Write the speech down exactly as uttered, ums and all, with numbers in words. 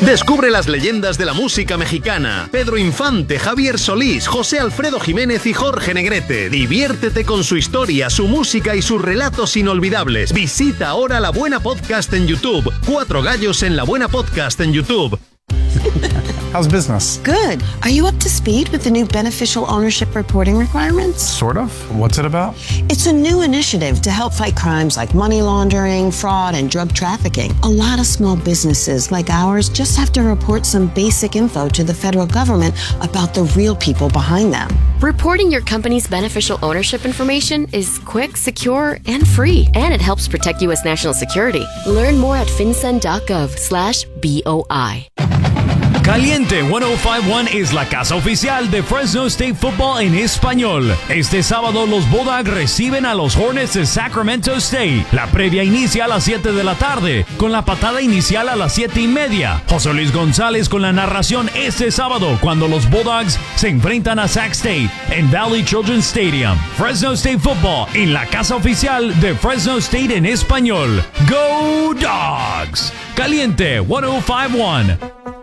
Descubre las leyendas de la música mexicana. Pedro Infante, Javier Solís, José Alfredo Jiménez y Jorge Negrete. Diviértete con su historia, su música y sus relatos inolvidables. Visita ahora La Buena Podcast en YouTube. Cuatro Gallos en La Buena Podcast en YouTube. How's business? Good. Are you up to speed with the new beneficial ownership reporting requirements? Sort of. What's it about? It's a new initiative to help fight crimes like money laundering, fraud, and drug trafficking. A lot of small businesses like ours just have to report some basic info to the federal government about the real people behind them. Reporting your company's beneficial ownership information is quick, secure, and free. And it helps protect U S national security. Learn more at fincen.gov slash BOI. Caliente ciento cincuenta y uno es la casa oficial de Fresno State Football en español. Este sábado los Bulldogs reciben a los Hornets de Sacramento State. La previa inicia a las siete de la tarde, con la patada inicial a las siete y media. José Luis González con la narración este sábado cuando los Bulldogs se enfrentan a Sac State en Valley Children's Stadium. Fresno State Football en la casa oficial de Fresno State en español. Go Dogs! Caliente ciento cincuenta y uno.